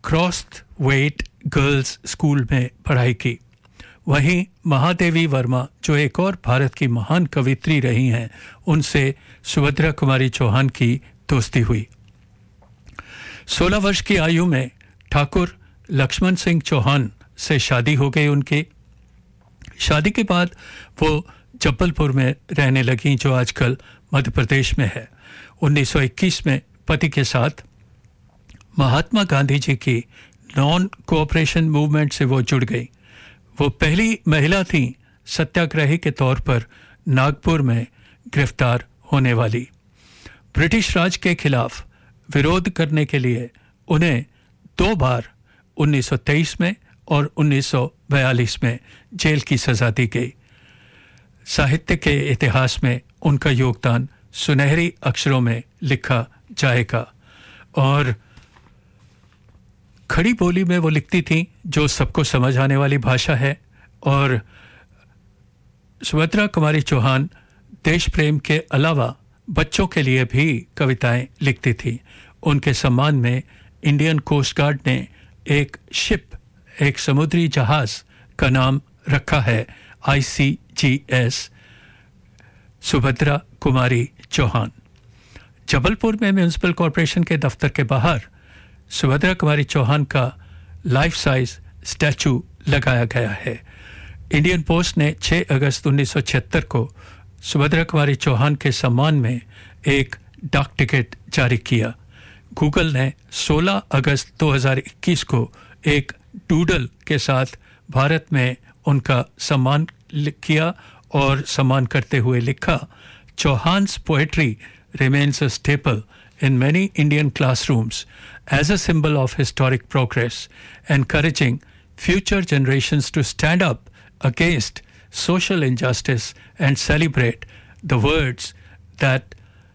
Crossed wait girls school में पढ़ाई की। वहीं महादेवी वर्मा, जो एक और भारत की महान कवित्री रही हैं, उनसे सुभद्रा कुमारी चौहान की दोस्ती हुई। 16 वर्ष की आयु में ठाकुर लक्ष्मण सिंह चौहान से शादी हो गई उनकी। शादी के बाद वो जबलपुर में रहने लगी, जो आजकल मध्य प्रदेश में है। 1921 में पति के साथ महात्मा गांधी जी की नॉन कोऑपरेशन मूवमेंट से वो जुड़ गई। वो पहली महिला थी सत्याग्रही के तौर पर नागपुर में गिरफ्तार होने वाली। ब्रिटिश राज के खिलाफ विरोध करने के लिए उन्हें 2 बार 1923 में और 1942 में जेल की सजा दी गई। साहित्य के इतिहास में उनका योगदान सुनहरी अक्षरों में लिखा जाएगा। और खड़ी बोली में वो लिखती थी, जो सबको समझ आने वाली भाषा है। और सुभद्रा कुमारी चौहान देश प्रेम के अलावा बच्चों के लिए भी कविताएं लिखती थी। उनके सम्मान में इंडियन कोस्ट गार्ड ने एक शिप, एक समुद्री जहाज का नाम रखा है ICGS सुभद्रा कुमारी चौहान। जबलपुर में म्युनिसिपल कॉरपोरेशन के दफ्तर के बाहर सुभद्रा कुमारी चौहान का लाइफ साइज स्टैचू लगाया गया है। इंडियन पोस्ट ने 6 अगस्त 1976 को सुभद्रा कुमारी चौहान के सम्मान में एक डाक टिकट जारी किया। गूगल ने 16 अगस्त 2021 को एक डूडल के साथ भारत में उनका सम्मान किया और सम्मान करते हुए लिखा, चौहान's poetry remains a staple in many Indian classrooms as a symbol of historic progress, encouraging future generations to stand up against social injustice and celebrate the words that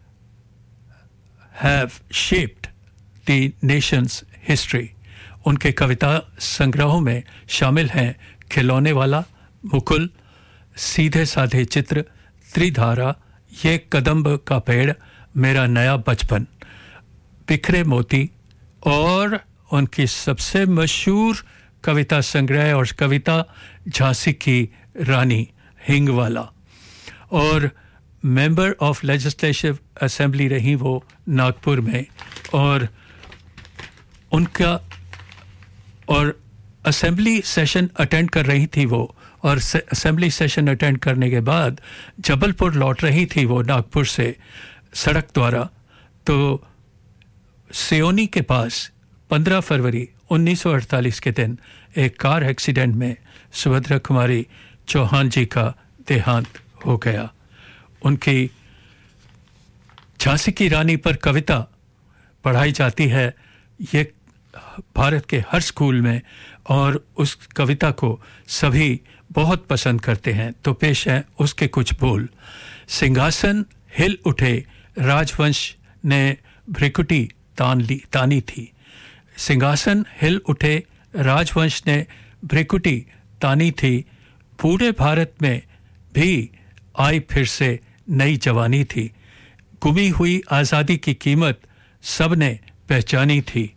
have shaped the nation's history. उनके कविता संग्रहों में शामिल हैं खिलौने वाला, मुकुल, सीधे साधे चित्र, त्रिधारा, ये कदम्ब का पेड़, मेरा नया बचपन, बिखरे मोती और उनकी सबसे मशहूर कविता संग्रह और कविता झांसी की रानी, हिंगवाला। और मेंबर ऑफ लेजिस्लेटिव असेंबली रही वो नागपुर में। और उनका और असेंबली सेशन अटेंड कर रही थी वो, और असेंबली सेशन अटेंड करने के बाद जबलपुर लौट रही थी वो नागपुर से सड़क द्वारा। तो सियोनी के पास 15 फरवरी 1948 के दिन एक कार एक्सीडेंट में सुभद्रा कुमारी चौहान जी का देहांत हो गया। उनकी झांसी की रानी पर कविता पढ़ाई जाती है ये भारत के हर स्कूल में, और उस कविता को सभी बहुत पसंद करते हैं। तो पेश है उसके कुछ बोल। सिंहासन हिल उठे, राजवंश ने भ्रिकुटी तानी थी। सिंहासन हिल उठे, राजवंश ने भ्रिकुटी तानी थी। पूरे भारत में भी आई फिर से नई जवानी थी। गुमी हुई आज़ादी की कीमत सबने पहचानी थी।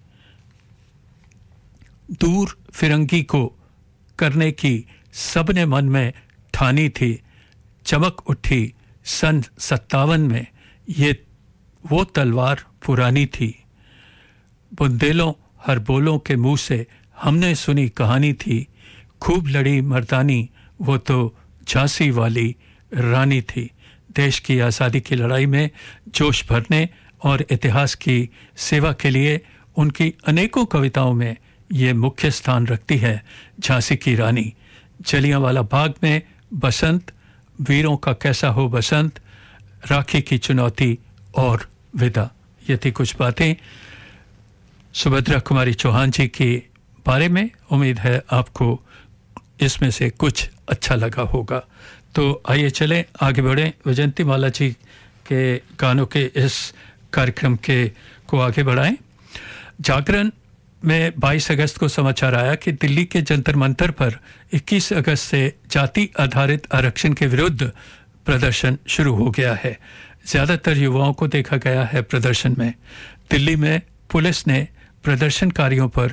दूर फिरंगी को करने की सबने मन में ठानी थी। चमक उठी सन 57 में, ये वो तलवार पुरानी थी। बुंदेलों हर बोलों के मुंह से हमने सुनी कहानी थी। खूब लड़ी मर्दानी, वो तो झांसी वाली रानी थी। देश की आज़ादी की लड़ाई में जोश भरने और इतिहास की सेवा के लिए उनकी अनेकों कविताओं में ये मुख्य स्थान रखती है। झांसी की रानी, जलियांवाला बाग में बसंत, वीरों का कैसा हो बसंत, राखी की चुनौती और विदा। ये थी कुछ बातें सुभद्रा कुमारी चौहान जी के बारे में। उम्मीद है आपको इसमें से कुछ अच्छा लगा होगा। तो आइए चलें आगे बढ़ें, वैजयंती माला जी के गानों के इस कार्यक्रम को आगे बढ़ाएं। जागरण में 22 अगस्त को समाचार आया कि दिल्ली के जंतर मंतर पर 21 अगस्त से जाति आधारित आरक्षण के विरुद्ध प्रदर्शन शुरू हो गया है। ज़्यादातर युवाओं को देखा गया है प्रदर्शन में। दिल्ली में पुलिस ने प्रदर्शनकारियों पर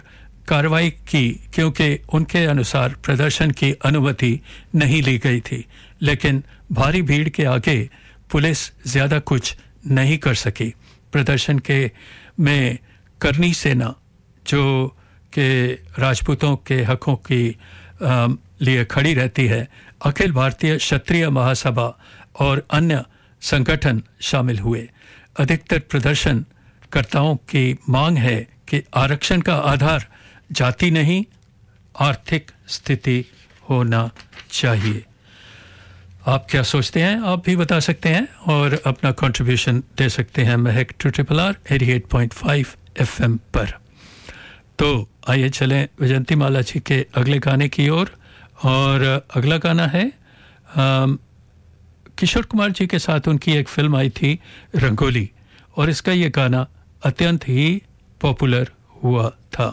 कार्रवाई की क्योंकि उनके अनुसार प्रदर्शन की अनुमति नहीं ली गई थी, लेकिन भारी भीड़ के आगे पुलिस ज़्यादा कुछ नहीं कर सकी। प्रदर्शन के में करनी सेना जो कि राजपूतों के हकों की लिए खड़ी रहती है, अखिल भारतीय क्षत्रिय महासभा और अन्य संगठन शामिल हुए। अधिकतर प्रदर्शनकर्ताओं की मांग है कि आरक्षण का आधार जाति नहीं आर्थिक स्थिति होना चाहिए। आप क्या सोचते हैं? आप भी बता सकते हैं और अपना कंट्रीब्यूशन दे सकते हैं महक RRR 88.5 FM पर। तो आइए चलें विजंती माला जी के अगले गाने की ओर। और अगला गाना है किशोर कुमार जी के साथ उनकी एक फिल्म आई थी रंगोली, और इसका ये गाना अत्यंत ही पॉपुलर हुआ था।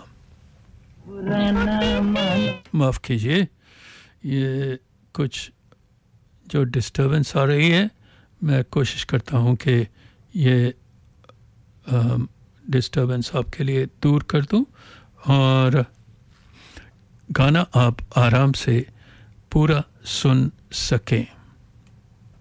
माफ़ कीजिए, ये कुछ जो डिस्टर्बेंस आ रही है, मैं कोशिश करता हूँ कि ये डिस्टर्बेंस आपके लिए दूर कर दूँ और गाना आप आराम से पूरा सुन सकें।